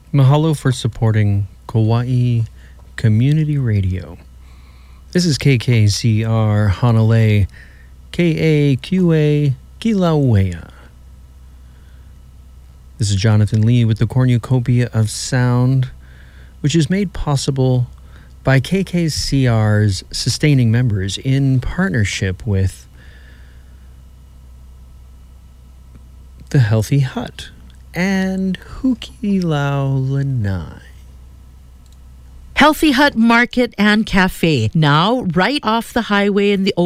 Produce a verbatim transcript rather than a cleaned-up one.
Mahalo for supporting Kauai Community Radio. This is K K C R Hanalei, K A Q A Kilauea. This is Jonathan Lee with the Cornucopia of Sound, which is made possible by K K C R's sustaining members in partnership with The Healthy Hut and Hukilau Lanai. Healthy Hut Market and Cafe, now right off the highway in the